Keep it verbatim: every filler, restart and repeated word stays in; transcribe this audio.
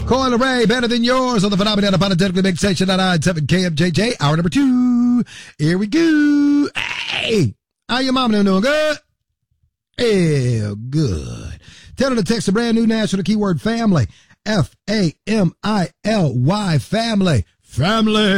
Coil Ray, better than yours on the phenomenon upon a technically big station at nine seven K M J J. Hour number two. Here we go. Hey, how your mama doing? Good? Yeah, good. Tell her to text the brand new national keyword family. F A M I L Y, family. Family.